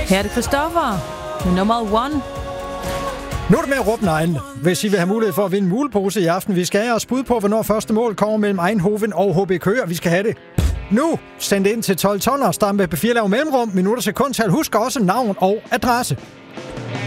Her er det Christoffer med nummer 1. Nu er det med at råbe neglene, hvis I vil have mulighed for at vinde en mulepose i aften. Vi skal have jeres bud på, hvornår første mål kommer mellem Eindhoven og HB Køge, og vi skal have det nu. Send det ind til 12 tonner, start med P4 lav mellemrum, minutter sekundtal. Husk også navn og adresse.